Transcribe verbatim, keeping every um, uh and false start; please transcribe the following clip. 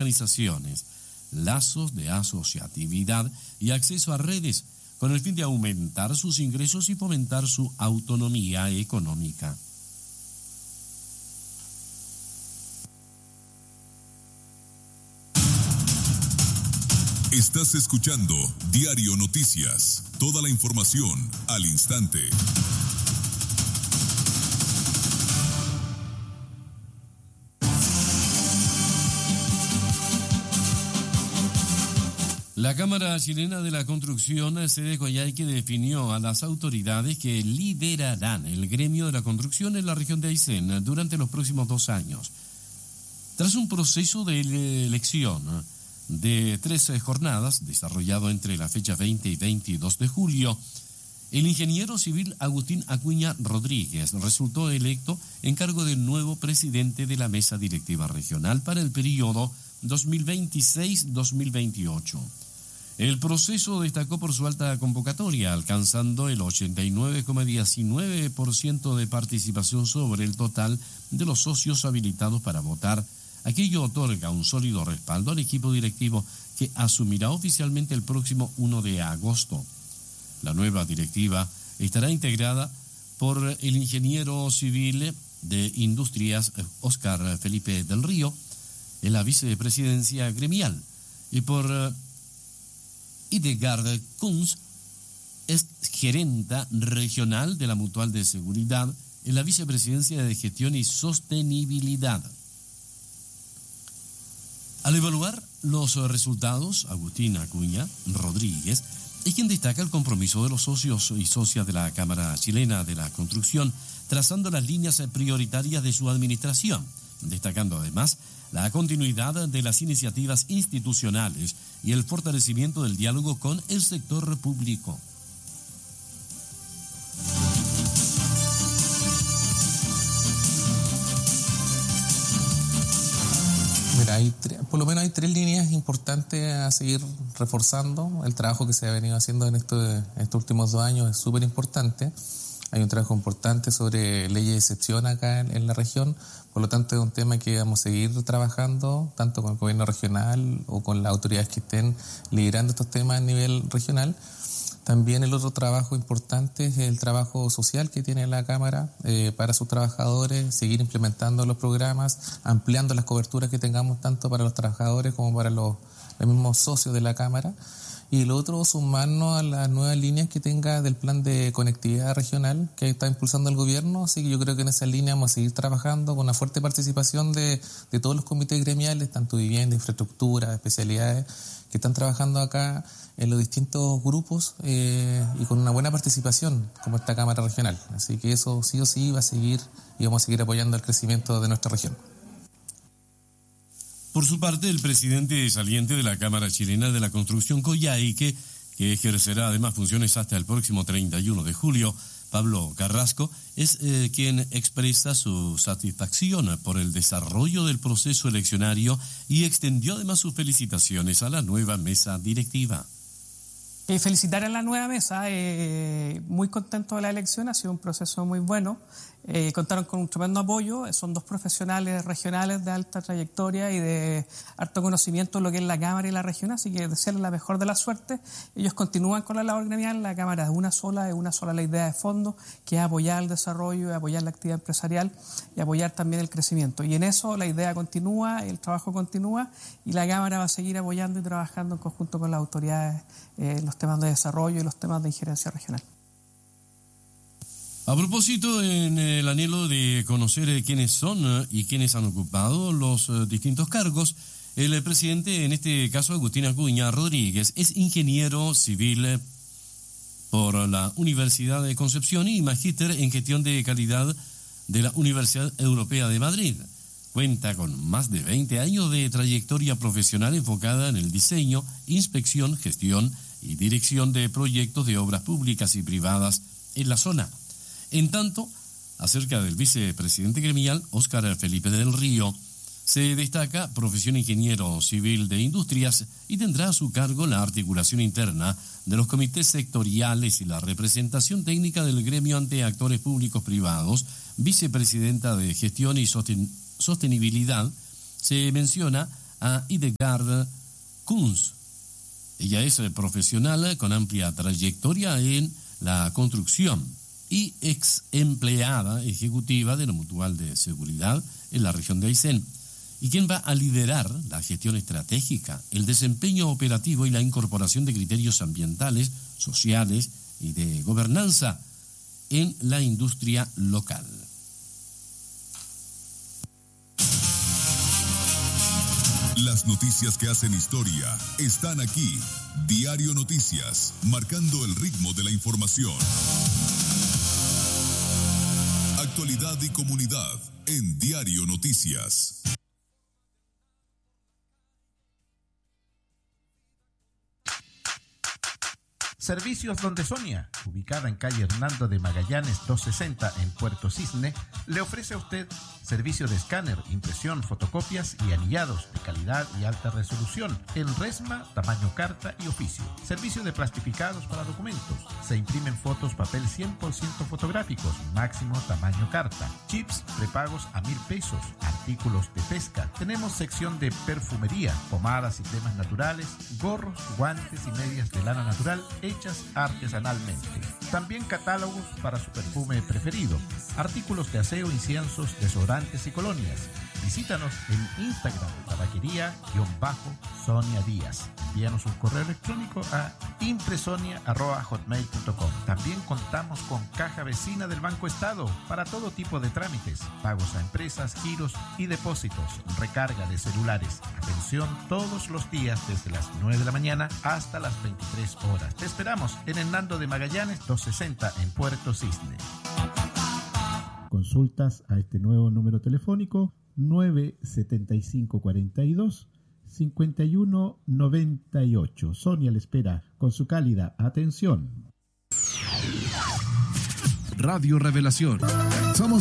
organizaciones, lazos de asociatividad y acceso a redes, con el fin de aumentar sus ingresos y fomentar su autonomía económica. Estás escuchando Diario Noticias. Toda la información al instante. La Cámara Chilena de la Construcción, sede Coyhaique, definió a las autoridades que liderarán el gremio de la construcción en la región de Aysén durante los próximos dos años. Tras un proceso de elección de tres jornadas, desarrollado entre la fecha veinte y veintidós de julio, el ingeniero civil Agustín Acuña Rodríguez resultó electo en cargo del nuevo presidente de la mesa directiva regional para el periodo dos mil veintiséis a dos mil veintiocho. El proceso destacó por su alta convocatoria, alcanzando el ochenta y nueve coma diecinueve por ciento de participación sobre el total de los socios habilitados para votar. Aquello otorga un sólido respaldo al equipo directivo que asumirá oficialmente el próximo primero de agosto. La nueva directiva estará integrada por el ingeniero civil de Industrias Óscar Felipe del Río, en la vicepresidencia gremial, y por Hildegard Kunz, es gerenta regional de la Mutual de Seguridad en la vicepresidencia de Gestión y Sostenibilidad. Al evaluar los resultados, Agustín Acuña Rodríguez es quien destaca el compromiso de los socios y socias de la Cámara Chilena de la Construcción, trazando las líneas prioritarias de su administración, destacando además la continuidad de las iniciativas institucionales y el fortalecimiento del diálogo con el sector público. Mira, hay tre- por lo menos hay tres líneas importantes a seguir reforzando. El trabajo que se ha venido haciendo en, esto, en estos últimos dos años es súper importante. Hay un trabajo importante sobre leyes de excepción acá en, en la región. Por lo tanto, es un tema que vamos a seguir trabajando, tanto con el gobierno regional o con las autoridades que estén liderando estos temas a nivel regional. También el otro trabajo importante es el trabajo social que tiene la Cámara eh, para sus trabajadores, seguir implementando los programas, ampliando las coberturas que tengamos tanto para los trabajadores como para los, los mismos socios de la Cámara. Y lo otro, sumarnos a las nuevas líneas que tenga del plan de conectividad regional que está impulsando el gobierno. Así que yo creo que en esa línea vamos a seguir trabajando con una fuerte participación de, de todos los comités gremiales, tanto vivienda, infraestructura, especialidades, que están trabajando acá en los distintos grupos eh, y con una buena participación como esta Cámara Regional. Así que eso sí o sí va a seguir y vamos a seguir apoyando el crecimiento de nuestra región. Por su parte, el presidente saliente de la Cámara Chilena de la Construcción, Coyhaique, que ejercerá además funciones hasta el próximo treinta y uno de julio, Pablo Carrasco, es eh, quien expresa su satisfacción por el desarrollo del proceso eleccionario y extendió además sus felicitaciones a la nueva mesa directiva. Eh, felicitar a la nueva mesa, eh, muy contento de la elección, ha sido un proceso muy bueno, eh, contaron con un tremendo apoyo, son dos profesionales regionales de alta trayectoria y de harto conocimiento de lo que es la Cámara y la región, así que desearles la mejor de la suerte. Ellos continúan con la labor gremial, la Cámara es una sola, es una sola la idea de fondo, que es apoyar el desarrollo, apoyar la actividad empresarial y apoyar también el crecimiento. Y en eso la idea continúa, el trabajo continúa y la Cámara va a seguir apoyando y trabajando en conjunto con las autoridades eh, los temas de desarrollo y los temas de injerencia regional. A propósito, en el anhelo de conocer quiénes son y quiénes han ocupado los distintos cargos, el presidente, en este caso Agustín Acuña Rodríguez, es ingeniero civil por la Universidad de Concepción y magíster en gestión de calidad de la Universidad Europea de Madrid. Cuenta con más de veinte años de trayectoria profesional enfocada en el diseño, inspección, gestión y dirección de proyectos de obras públicas y privadas en la zona. En tanto, acerca del vicepresidente gremial, Óscar Felipe del Río, se destaca profesión ingeniero civil de industrias y tendrá a su cargo la articulación interna de los comités sectoriales y la representación técnica del gremio ante actores públicos privados. Vicepresidenta de Gestión y Sosten- Sostenibilidad, se menciona a Hildegard Kunz. Ella es profesional con amplia trayectoria en la construcción y ex empleada ejecutiva de la Mutual de Seguridad en la región de Aysén, y quien va a liderar la gestión estratégica, el desempeño operativo y la incorporación de criterios ambientales, sociales y de gobernanza en la industria local. Las noticias que hacen historia están aquí. Diario Noticias, marcando el ritmo de la información. Actualidad y comunidad en Diario Noticias. Servicios Donde Sonia, ubicada en calle Hernando de Magallanes doscientos sesenta en Puerto Cisne, le ofrece a usted servicio de escáner, impresión, fotocopias y anillados de calidad y alta resolución en resma, tamaño carta y oficio. Servicio de plastificados para documentos. Se imprimen fotos papel cien por ciento fotográficos, máximo tamaño carta. Chips prepagos a mil pesos. Artículos de pesca. Tenemos sección de perfumería, pomadas y cremas naturales, gorros, guantes y medias de lana natural hechas artesanalmente. También catálogos para su perfume preferido. Artículos de aseo, inciensos, desodorantes y colonias. Visítanos en Instagram, tabaquería-Sonia Díaz. Envíanos un correo electrónico a impresonia arroba hotmail punto com. También contamos con caja vecina del Banco Estado para todo tipo de trámites, pagos a empresas, giros y depósitos, recarga de celulares. Atención todos los días desde las nueve de la mañana hasta las veintitrés horas. Te esperamos en Hernando de Magallanes doscientos sesenta en Puerto Cisne. Consultas a este nuevo número telefónico nueve setenta y cinco cuarenta y dos cincuenta y uno noventa y ocho. Sonia le espera con su cálida atención. Radio Revelación. Somos